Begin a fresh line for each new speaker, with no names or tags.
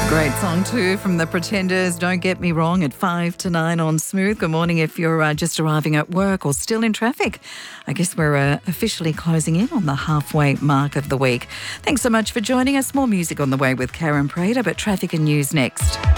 Great song too from The Pretenders, Don't Get Me Wrong, at 5 to 9 on Smooth. Good morning if you're just arriving at work or still in traffic. I guess we're officially closing in on the halfway mark of the week. Thanks so much for joining us. More music on the way with Karen Prater, but traffic and news next.